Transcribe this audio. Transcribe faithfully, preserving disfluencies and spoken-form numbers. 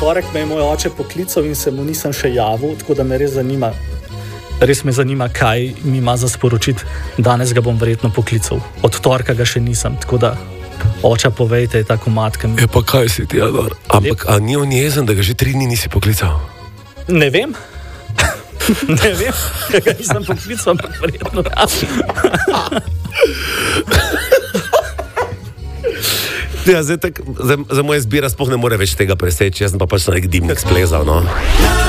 torek me je moj oče poklical in se mu nisem še javil, tako da me res zanima, res me zanima, kaj mi ima za sporočiti. Danes ga bom verjetno poklical. Od torka ga še nisem, tako da oča, povejte, je ta komad, ki mi... Je pa kaj si ti, Ador? Ampak, a ni on jezen, da ga že tri dni nisi poklical? Ne vem. Ne vem, ga nisem poklical, ampak verjetno da. Ja, zdaj, tak, zdaj, zdaj moja zbira sploh ne more več tega preseči, jaz sem pa pač na nek dimnik splezal, no.